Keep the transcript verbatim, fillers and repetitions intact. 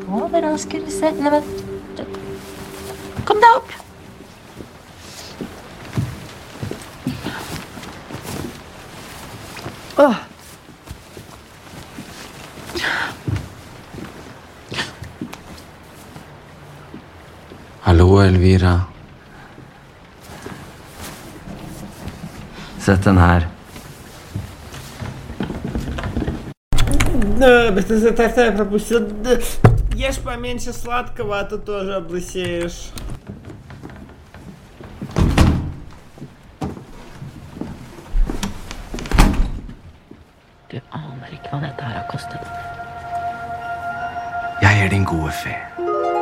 Overraskelse. Nei, men kom deg opp. Åh. Hallo, Elvira. Sett den her. Бета-зетарта я пропустил. Ешь поменьше сладкого, а то тоже облысеешь. Du aner ikke hva dette her har kostet. Jeg er din gode fe.